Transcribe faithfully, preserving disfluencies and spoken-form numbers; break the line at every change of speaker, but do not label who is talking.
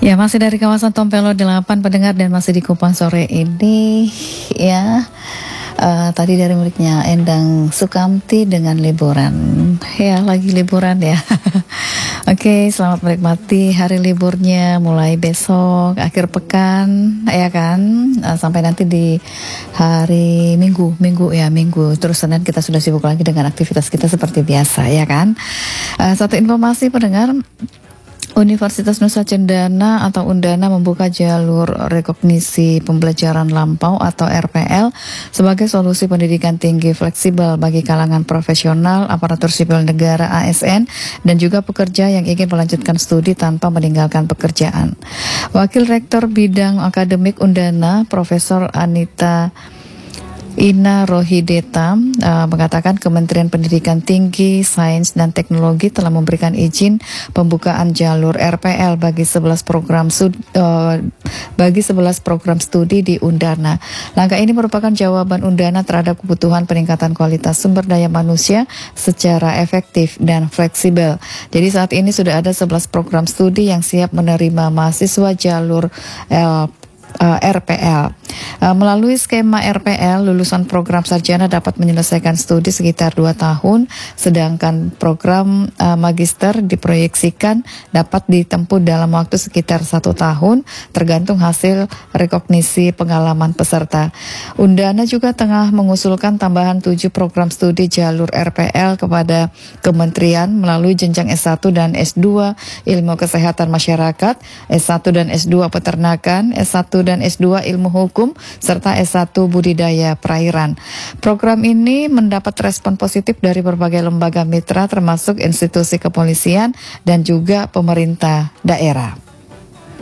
Ya, masih dari kawasan Tompelo delapan pendengar dan masih di Kupang sore ini ya. Uh, tadi dari miliknya Endang Sukamti dengan liburan. Ya, lagi liburan ya. Oke, selamat menikmati hari liburnya mulai besok akhir pekan ya kan, uh, sampai nanti di hari Minggu, Minggu ya Minggu. Terus Senin kita sudah sibuk lagi dengan aktivitas kita seperti biasa ya kan. Uh, satu informasi pendengar, Universitas Nusa Cendana atau Undana membuka jalur rekognisi pembelajaran lampau atau R P L sebagai solusi pendidikan tinggi fleksibel bagi kalangan profesional, aparatur sipil negara A S N, dan juga pekerja yang ingin melanjutkan studi tanpa meninggalkan pekerjaan. Wakil Rektor Bidang Akademik Undana, Profesor Anita Ina Rohideta uh, mengatakan Kementerian Pendidikan Tinggi, Sains dan Teknologi telah memberikan izin pembukaan jalur R P L bagi sebelas program sud, uh, bagi sebelas program studi di Undana. Langkah ini merupakan jawaban Undana terhadap kebutuhan peningkatan kualitas sumber daya manusia secara efektif dan fleksibel. Jadi saat ini sudah ada sebelas program studi yang siap menerima mahasiswa jalur uh, uh, R P L. Uh, melalui skema R P L, lulusan program sarjana dapat menyelesaikan studi sekitar dua tahun, sedangkan program uh, magister diproyeksikan dapat ditempuh dalam waktu sekitar satu tahun, tergantung hasil rekognisi pengalaman peserta. Undana juga tengah mengusulkan tambahan tujuh program studi jalur R P L kepada kementerian melalui jenjang S satu dan S dua Ilmu Kesehatan Masyarakat, S satu dan S dua Peternakan, S satu dan S dua Ilmu Hukum, serta S satu Budidaya Perairan. Program ini mendapat respon positif dari berbagai lembaga mitra termasuk institusi kepolisian dan juga pemerintah daerah.